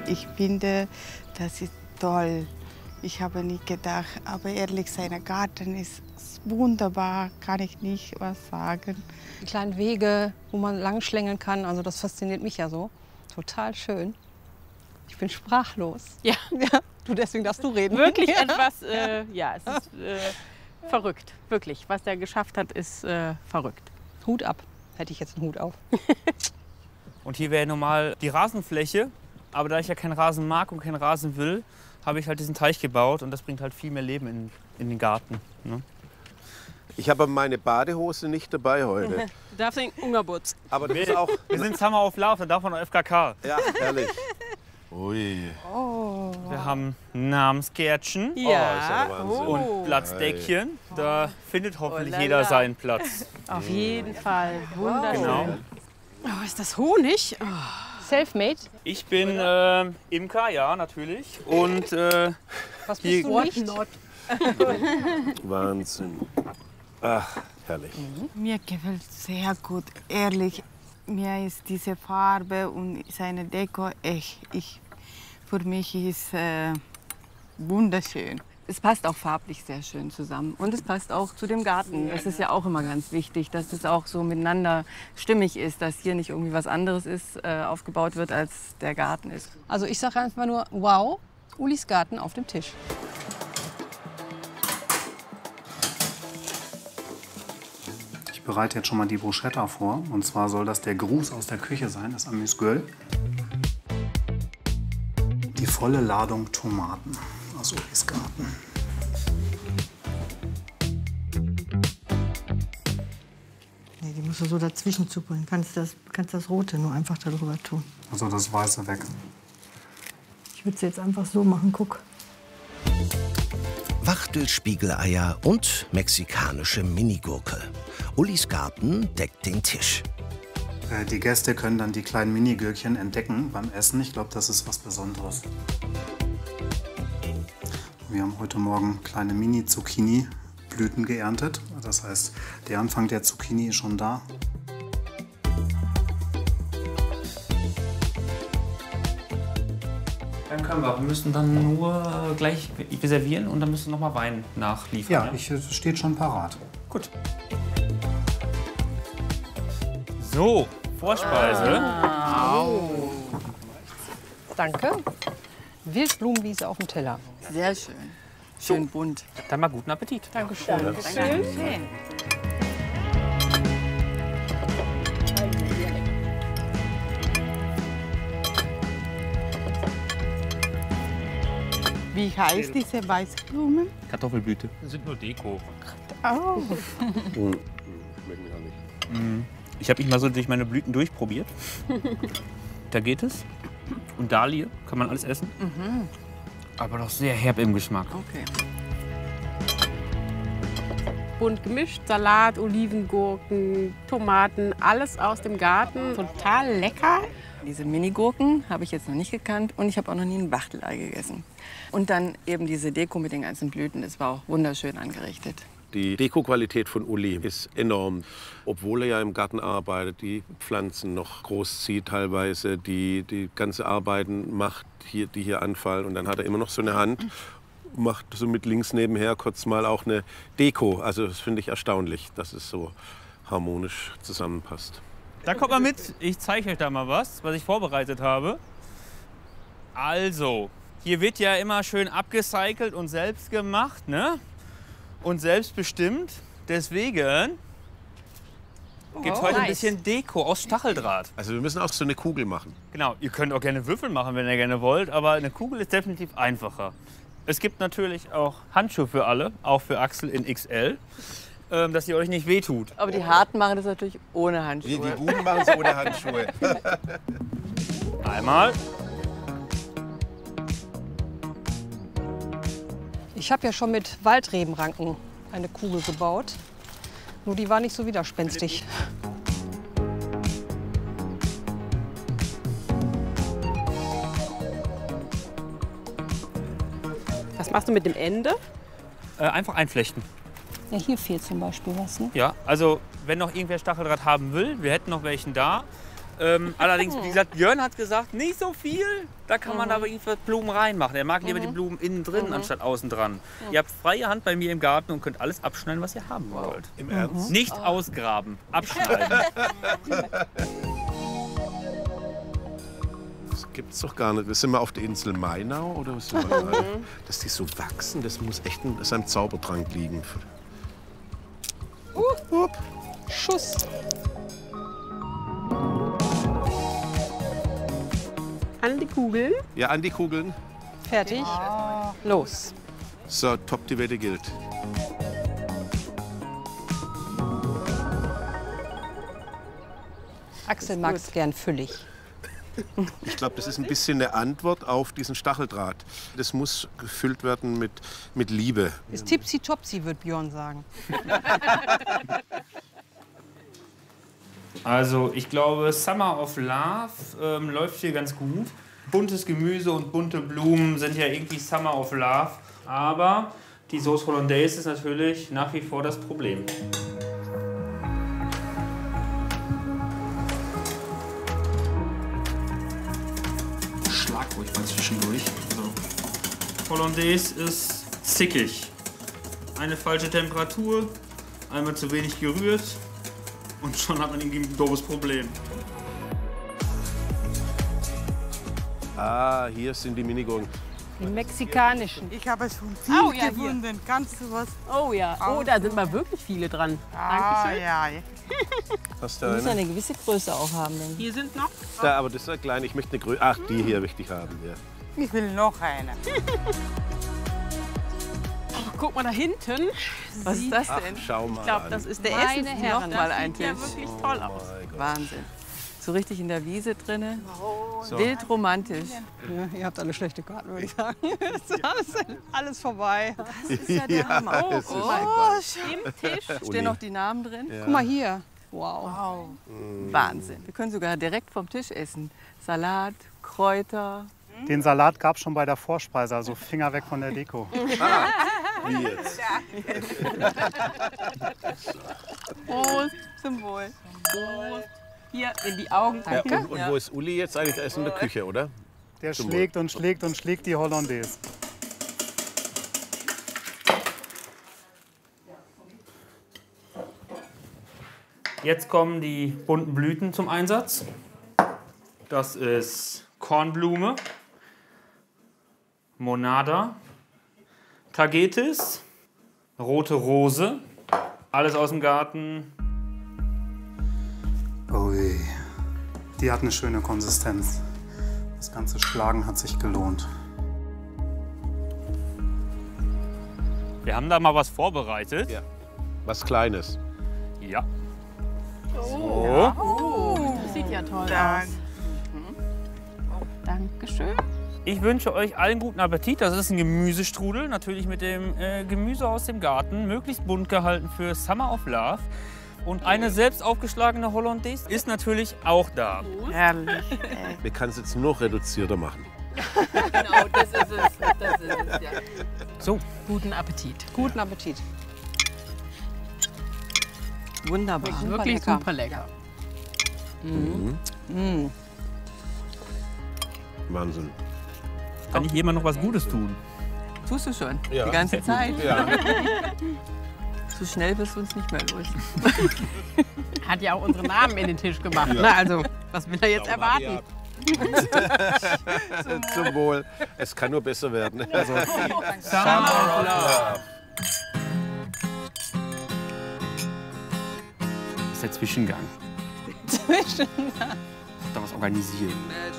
Ich finde, das ist toll. Ich habe nicht gedacht, aber ehrlich, sein Garten ist wunderbar, kann ich nicht was sagen. Die kleinen Wege, wo man lang schlängeln kann, also das fasziniert mich ja so. Total schön. Ich bin sprachlos. Ja. Ja, deswegen darfst du reden. Wirklich etwas, ja, es ist verrückt, wirklich. Was er geschafft hat, ist verrückt. Hut ab, hätte ich jetzt einen Hut auf. Und hier wäre normal die Rasenfläche, aber da ich ja keinen Rasen mag und keinen Rasen will, habe ich halt diesen Teich gebaut und das bringt halt viel mehr Leben in den Garten. Ne? Ich habe meine Badehose nicht dabei heute. Du darfst den Ungerbutz. Aber das ist auch... Wir sind Summer of Love, da darf man FKK. Ja, herrlich. Ui. Oh. Wir haben Namenskärtchen Oh, ist ja der Wahnsinn. und Platzdeckchen. Da findet hoffentlich lala. jeder seinen Platz. Auf jeden Fall. Wunderschön. Genau. Oh, ist das Honig? Oh. Selfmade? Ich bin Imker, ja, natürlich. Und Was Hier- bist du nicht? Wahnsinn. Ach, herrlich. Mir gefällt sehr gut, ehrlich. Mir ist diese Farbe und seine Deko echt. Für mich ist wunderschön. Es passt auch farblich sehr schön zusammen. Und es passt auch zu dem Garten. Das ist ja auch immer ganz wichtig, dass es auch so miteinander stimmig ist, dass hier nicht irgendwie was anderes ist, aufgebaut wird, als der Garten ist. Also ich sage einfach nur, wow, Ulis Garten auf dem Tisch. Ich bereite jetzt schon mal die Bruschetta vor. Und zwar soll das der Gruß aus der Küche sein, das Amuse-Gueule. Die volle Ladung Tomaten aus Ulis Garten. Nee, die musst du so dazwischen zuppeln. Kannst das Rote nur einfach darüber tun. Also das Weiße weg. Ich würde es jetzt einfach so machen, guck. Wachtelspiegeleier und mexikanische Minigurke. Ulis Garten deckt den Tisch. Die Gäste können dann die kleinen Minigürkchen entdecken beim Essen. Ich glaube, das ist was Besonderes. Wir haben heute Morgen kleine Mini-Zucchini-Blüten geerntet. Das heißt, der Anfang der Zucchini ist schon da. Dann können wir. Wir müssen dann nur gleich reservieren und dann müssen wir noch mal Wein nachliefern. Ja, es steht schon parat. Gut. So, Vorspeise. Danke. Wildblumenwiese auf dem Teller. Sehr schön. Schön bunt. Dann mal guten Appetit. Dankeschön. Dankeschön. Wie heißt diese Weißblumen? Kartoffelblüte. Das sind nur Deko. Oh. Schmeckt mir auch nicht. Ich habe mich mal so durch meine Blüten durchprobiert. Da geht es. Und Dahlie kann man alles essen. Aber doch sehr herb im Geschmack. Okay. Bunt gemischt, Salat, Olivengurken, Tomaten, alles aus dem Garten. Total lecker. Diese Minigurken habe ich jetzt noch nicht gekannt und ich habe auch noch nie ein Wachtelei gegessen. Und dann eben diese Deko mit den ganzen Blüten, das war auch wunderschön angerichtet. Die Dekoqualität von Uli ist enorm. Obwohl er ja im Garten arbeitet, die Pflanzen noch großzieht teilweise, die ganze Arbeiten macht, die hier anfallen. Und dann hat er immer noch so eine Hand, macht so mit links nebenher kurz mal auch eine Deko. Also das finde ich erstaunlich, dass es so harmonisch zusammenpasst. Da kommt mal mit. Ich zeige euch da mal was ich vorbereitet habe. Also, hier wird ja immer schön abgecycelt und selbst gemacht, ne? Und selbstbestimmt. Deswegen gibt es heute ein bisschen Deko aus Stacheldraht. Also wir müssen auch so eine Kugel machen. Genau, ihr könnt auch gerne Würfel machen, wenn ihr gerne wollt, aber eine Kugel ist definitiv einfacher. Es gibt natürlich auch Handschuhe für alle, auch für Axel in XL, dass ihr euch nicht wehtut. Aber die Harten machen das natürlich ohne Handschuhe. Die Guten machen es ohne Handschuhe. Einmal. Ich habe ja schon mit Waldrebenranken eine Kugel gebaut. Nur die war nicht so widerspenstig. Was machst du mit dem Ende? Einfach einflechten. Ja, hier fehlt zum Beispiel was, ne? Ja, also wenn noch irgendwer Stacheldraht haben will, wir hätten noch welchen da. Allerdings, wie gesagt, Björn hat gesagt, nicht so viel. Da kann man aber irgendwie Blumen reinmachen. Er mag lieber die Blumen innen drin anstatt außen dran. Ihr habt freie Hand bei mir im Garten und könnt alles abschneiden, was ihr haben wollt. Im Ernst? Nicht ausgraben, abschneiden. Das gibt's doch gar nicht. Sind wir auf der Insel Mainau oder was sind wir? Dass die so wachsen, das muss echt ein Zaubertrank liegen. Schuss. An die Kugeln. Ja, an die Kugeln. Fertig. Los. So, top, die Wette gilt. Axel mag es gern füllig. Ich glaube, das ist ein bisschen eine Antwort auf diesen Stacheldraht. Das muss gefüllt werden mit Liebe. Ist tipsy-topsy, wird Björn sagen. Also ich glaube, Summer of Love läuft hier ganz gut. Buntes Gemüse und bunte Blumen sind ja irgendwie Summer of Love. Aber die Sauce Hollandaise ist natürlich nach wie vor das Problem. Schlag ruhig mal zwischendurch. So. Hollandaise ist zickig. Eine falsche Temperatur, einmal zu wenig gerührt und schon hat man irgendwie ein doofes Problem. Ah, hier sind die Minigurken. Die mexikanischen. Ich habe schon viel ja, gefunden. Kannst du was? Oh ja. Oh, da sind mal wirklich viele dran. Dankeschön. Ja. Hast du Muss ja eine? eine gewisse Größe auch haben. Denn. Hier sind noch. Da, aber das ist ja klein. Ich möchte eine Größe. Ach, die hier möchte ich haben. Ja. Ich will noch eine. Oh, guck mal da hinten. Was ist das Ach, denn? schau mal Ich glaube, an. das ist der Meine Essen. Herren. Nochmal ein Sieht ja Tisch. wirklich toll aus. Wahnsinn. So richtig in der Wiese drinne. So. Wild romantisch. Ja, ihr habt alle schlechte Karten, würde ich sagen. Es ist alles vorbei. Das ist ja der Hammer. Ja, es ist Im Tisch Uli. stehen noch die Namen drin. Guck mal hier. Wow. Wahnsinn. Wir können sogar direkt vom Tisch essen. Salat, Kräuter. Den Salat gab es schon bei der Vorspeise, also Finger weg von der Deko. Wie jetzt? Prost zum Wohl. Prost. Hier in die Augen. Ja, und wo ist Uli jetzt eigentlich? Der ist in der Küche, oder? Der Zum schlägt und schlägt und schlägt die Hollandaise. Jetzt kommen die bunten Blüten zum Einsatz. Das ist Kornblume, Monada, Tagetes, rote Rose, alles aus dem Garten. Oh weh. Die hat eine schöne Konsistenz. Das ganze Schlagen hat sich gelohnt. Wir haben da mal was vorbereitet. Ja. Was Kleines. Ja. So. Das sieht ja toll Dann. aus. Dankeschön. Ich wünsche euch allen guten Appetit. Das ist ein Gemüsestrudel, natürlich mit dem Gemüse aus dem Garten, möglichst bunt gehalten für Summer of Love. Und eine selbst aufgeschlagene Hollandaise ist natürlich auch da. Herrlich. Wir können es jetzt noch reduzierter machen. Genau, das ist es. Das ist es, ja. So, Guten Appetit. Guten Appetit. Wunderbar. Wirklich lecker. super lecker. Wahnsinn. kann ich jemand noch was Gutes tun? Tust du schon. Ja. Die ganze Zeit. Ja. So schnell bist du uns nicht mehr los. Hat ja auch unsere Namen in den Tisch gemacht. Na, also, was will er jetzt erwarten? Zum Wohl. Es kann nur besser werden. Also, Summer of Love. Das ist der Zwischengang. Da was organisiert.